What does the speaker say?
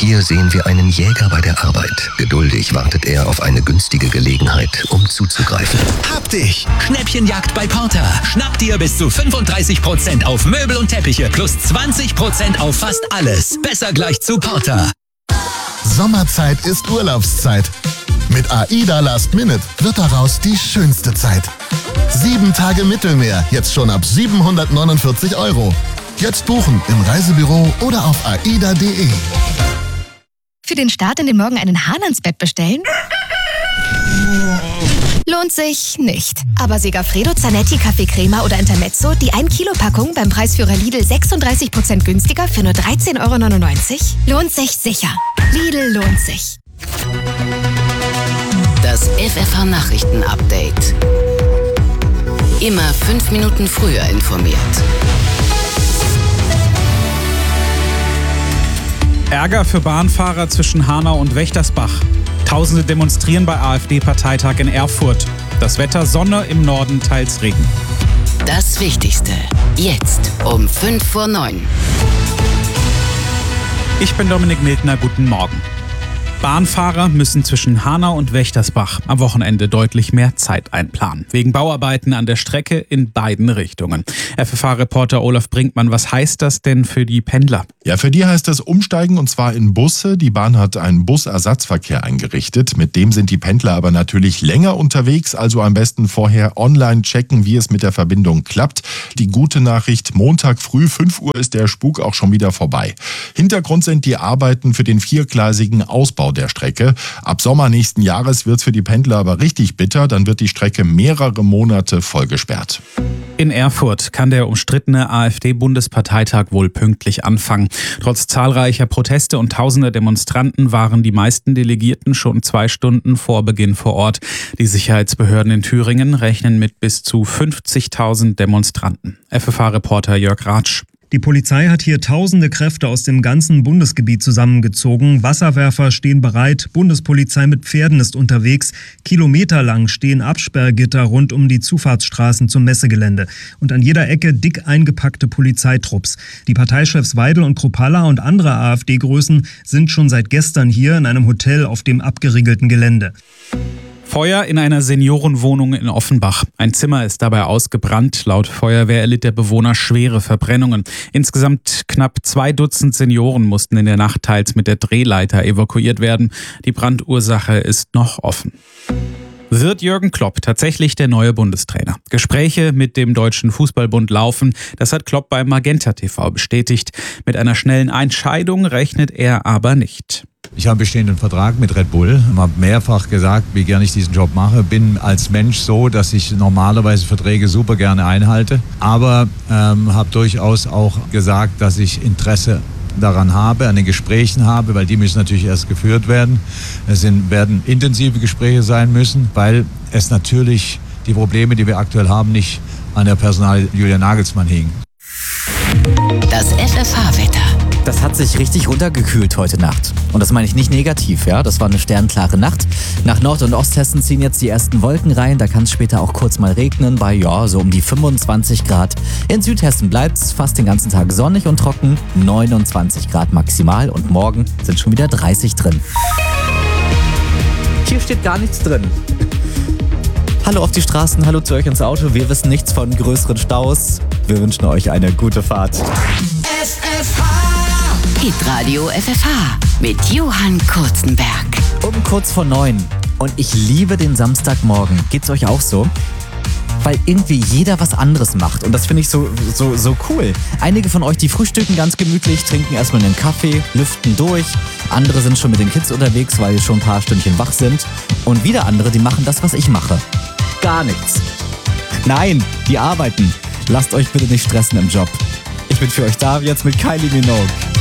Hier sehen wir einen Jäger bei der Arbeit. Geduldig wartet er auf eine günstige Gelegenheit, um zuzugreifen. Hab dich! Schnäppchenjagd bei Porter. Schnapp dir bis zu 35% auf Möbel und Teppiche plus 20% auf fast alles. Besser gleich zu Porter. Sommerzeit ist Urlaubszeit. Mit AIDA Last Minute wird daraus die schönste Zeit. 7 Tage Mittelmeer, jetzt schon ab 749 €. Jetzt buchen im Reisebüro oder auf aida.de. Für den Start in den Morgen einen Hahn ans Bett bestellen? Lohnt sich nicht. Aber Segafredo Zanetti Kaffeecrema oder Intermezzo, die 1-Kilo-Packung beim Preisführer Lidl 36% günstiger für nur 13,99 €? Lohnt sich sicher. Lidl lohnt sich. Das FFH-Nachrichten-Update. Immer 5 Minuten früher informiert. Ärger für Bahnfahrer zwischen Hanau und Wächtersbach. Tausende demonstrieren bei AfD-Parteitag in Erfurt. Das Wetter: Sonne, im Norden teils Regen. Das Wichtigste. Jetzt um 8:55. Ich bin Dominik Miltner, guten Morgen. Bahnfahrer müssen zwischen Hanau und Wächtersbach am Wochenende deutlich mehr Zeit einplanen. Wegen Bauarbeiten an der Strecke in beiden Richtungen. FFH-Reporter Olaf Brinkmann, was heißt das denn für die Pendler? Ja, für die heißt das Umsteigen, und zwar in Busse. Die Bahn hat einen Busersatzverkehr eingerichtet. Mit dem sind die Pendler aber natürlich länger unterwegs, also am besten vorher online checken, wie es mit der Verbindung klappt. Die gute Nachricht: Montag früh 5 Uhr ist der Spuk auch schon wieder vorbei. Hintergrund sind die Arbeiten für den 4-gleisigen Ausbau der Strecke. Ab Sommer nächsten Jahres wird es für die Pendler aber richtig bitter. Dann wird die Strecke mehrere Monate voll gesperrt. In Erfurt kann der umstrittene AfD-Bundesparteitag wohl pünktlich anfangen. Trotz zahlreicher Proteste und tausender Demonstranten waren die meisten Delegierten schon 2 Stunden vor Beginn vor Ort. Die Sicherheitsbehörden in Thüringen rechnen mit bis zu 50.000 Demonstranten. FFH-Reporter Jörg Ratsch. Die Polizei hat hier tausende Kräfte aus dem ganzen Bundesgebiet zusammengezogen. Wasserwerfer stehen bereit, Bundespolizei mit Pferden ist unterwegs. Kilometerlang stehen Absperrgitter rund um die Zufahrtsstraßen zum Messegelände. Und an jeder Ecke dick eingepackte Polizeitrupps. Die Parteichefs Weidel und Kruppalla und andere AfD-Größen sind schon seit gestern hier in einem Hotel auf dem abgeriegelten Gelände. Feuer in einer Seniorenwohnung in Offenbach. Ein Zimmer ist dabei ausgebrannt. Laut Feuerwehr erlitt der Bewohner schwere Verbrennungen. Insgesamt knapp 2 Dutzend Senioren mussten in der Nacht teils mit der Drehleiter evakuiert werden. Die Brandursache ist noch offen. Wird Jürgen Klopp tatsächlich der neue Bundestrainer? Gespräche mit dem Deutschen Fußballbund laufen. Das hat Klopp bei Magenta TV bestätigt. Mit einer schnellen Entscheidung rechnet er aber nicht. Ich habe einen bestehenden Vertrag mit Red Bull, habe mehrfach gesagt, wie gerne ich diesen Job mache. Bin als Mensch so, dass ich normalerweise Verträge super gerne einhalte, aber habe durchaus auch gesagt, dass ich Interesse daran habe, an den Gesprächen habe, weil die müssen natürlich erst geführt werden. Werden intensive Gespräche sein müssen, weil es natürlich die Probleme, die wir aktuell haben, nicht an der Personalie Julian Nagelsmann hingen. Das FFH-Wetter. Das hat sich richtig runtergekühlt heute Nacht. Und das meine ich nicht negativ, ja. Das war eine sternklare Nacht. Nach Nord- und Osthessen ziehen jetzt die ersten Wolken rein. Da kann es später auch kurz mal regnen bei, ja, so um die 25 Grad. In Südhessen bleibt es fast den ganzen Tag sonnig und trocken. 29 Grad maximal und morgen sind schon wieder 30 drin. Hier steht gar nichts drin. Hallo auf die Straßen, hallo zu euch ins Auto. Wir wissen nichts von größeren Staus. Wir wünschen euch eine gute Fahrt. FFH! Hitradio FFH mit Johann Kurzenberg. Um kurz vor 9. Und ich liebe den Samstagmorgen. Geht's euch auch so? Weil irgendwie jeder was anderes macht. Und das finde ich so cool. Einige von euch, die frühstücken ganz gemütlich, trinken erstmal einen Kaffee, lüften durch. Andere sind schon mit den Kids unterwegs, weil sie schon ein paar Stündchen wach sind. Und wieder andere, die machen das, was ich mache. Gar nichts. Nein, die arbeiten. Lasst euch bitte nicht stressen im Job. Ich bin für euch da, jetzt mit Kylie Minogue.